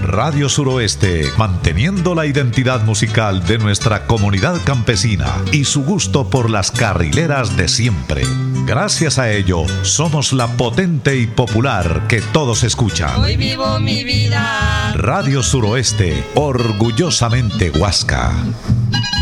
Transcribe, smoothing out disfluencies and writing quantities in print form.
Radio Suroeste, manteniendo la identidad musical de nuestra comunidad campesina y su gusto por las carrileras de siempre. Gracias a ello, somos la potente y popular que todos escuchan. Hoy vivo mi vida. Radio Suroeste, orgullosamente Huasca.